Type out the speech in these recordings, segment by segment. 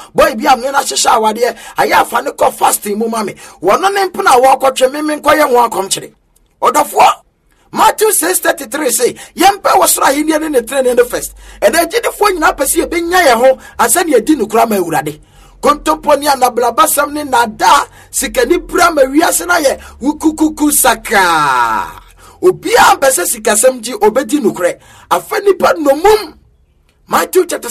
boy bi am na hyehya awade aya afa ne ko fasting mu mame wono ne mpona wo akotwe meme nkoye ho akomkyere odofo Matthew 6:33 say yempe wosoro ahini ne training the first and agidefo nyina pese e benya ye ho asane edi nukura ma awurade kontomponi anablabasam ne nada sikani brama wiase na ye wukukuku saka obia bese sikasam ji obedi nukure afani pa nomum. Matthew chapter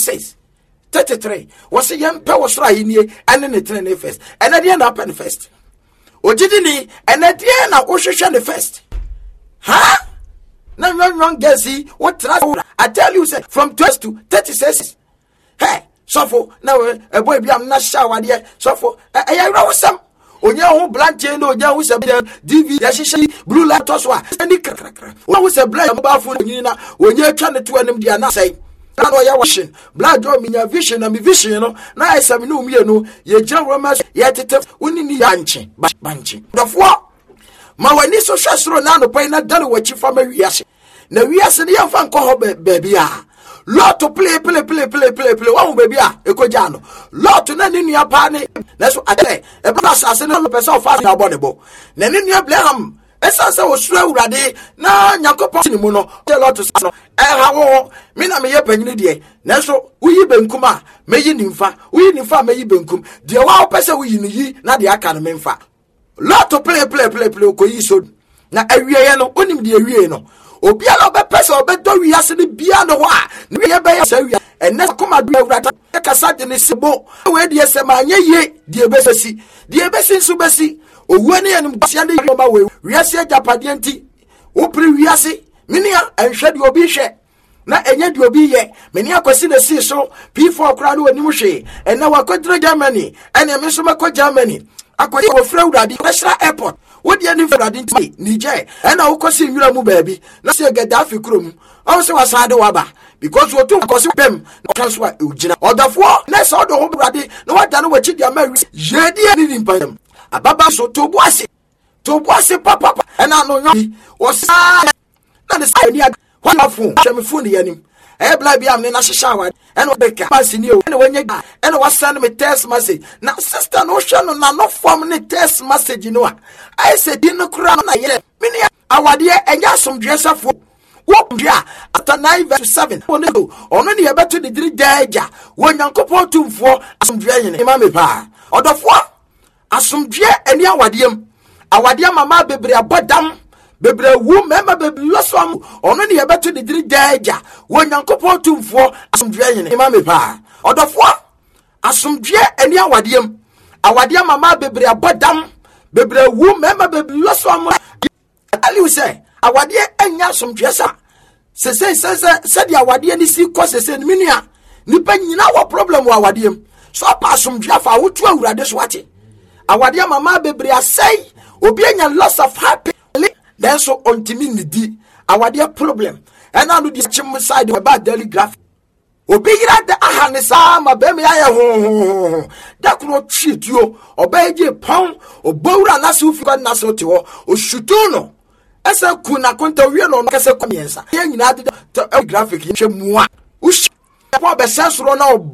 6:33 was yempe wosoro ahini ane ne training first and ade na happen first ogidini and ade na ohwehwe ne first. Huh? No, Gezi, what I tell you, say, from 12 to 36. Hey, so for now, a boy, I'm not shower there. So for I know some. Onya who blanche no, onya who said DV, Yashi, blue light toswa, and the cracker. What was a blind about for Nina when you're trying to them, they are not saying. That's why you're washing. Blood draw me your vision and me vision, you know. Now I say, no, me, no, ye general mass, yet it only yanchi, but banchi. The four. Ma wani so hwesoro na no pai na dane wachi fa ma wiase na wiase ne yamfa nko ho baby a lot to play wa baby a ekoja no lot na ne nua pa ne na so ate e bra asase no pese of fa na bodebo na ne nua bleham esa se wo suro awurade na nyakopo ni mu no te lot no ha wo me na me ye panyini de na so uyi benkum a meyi nimfa uyi nimfa meyi benkum de wa pese uyi ni yi na de aka no memfa. Lot to play ko yi so na awie no onim de awie no obia lo be pese obedo wiase ne bia no ho a ne ye be ya sawie enne koma do awurata kasa de ne sebo we de sema anye ye de ebesi nso besi owu ne yenim sia de yoma we wiase agapade nti wo pri wiase minia enhwe de obi hwe na enye de obi ye meni akosi na si so P4 kra no anim hwe enne wakodro Germany enne me so mako Germany akwai wo frewradi national airport wodi ani frewradi nti Niger ena wo kosi nwura mu baabi na se Gaddafi krom o se wasade waba because wo to kosi pem na transfer ugina odafo na se odo wo brade na wada no wachi dia ma yedi ani nimpam ababa so to boase papa ena no nyo wo sa na ne sa ni wonderful shemifo ni yanim ebla bi am ne na hyehya awade ena obeka pasini o ena wanya ena wasane me text message na sister no hwe no na no form ne text message no a I said din kura na ye mini awade enya asomdwesafo wo bia after 9:7 ono ne yebeto de diri daja wo nyankopɔ tumfo asomdwe yene ma me pa odofo asomdwe eni awade mama bebre abodam bebre wu mema bebre losom ono ne yebeto de diri daja wo nyankopɔ tumfo asomdwe yene ma me pa odofo asomdwe eni awade mama bebre abodam bebre wu mema bebre losom ali say awade enya asomdwe sa se dia awade ni si ko se minia nipa nyina wo problem wa awade so pa asomdwe afa wotu awurade so ate awade mama bebre asai obi enya loss of happy then so ontimi nidi awade problem ena no di chim side we ba daily graph obi yira da ahane sa ma be me aye ho da kro twituo obaje pon obowura na se ufi na se ote ho oshutuno esa ku na konta wie no no kase komiensa ye nyina de graphic hwe mua ushi po be sensoro na